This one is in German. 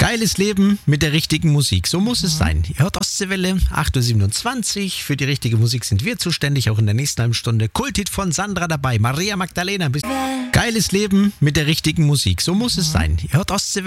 Geiles Leben mit der richtigen Musik. So muss es sein. Ihr hört Ostseewelle, 8.27 Uhr. Für die richtige Musik sind wir zuständig. Auch in der nächsten halben Stunde Kulthit von Sandra dabei. Maria Magdalena. Geiles Leben mit der richtigen Musik. So muss es sein. Ihr hört Ostseewelle.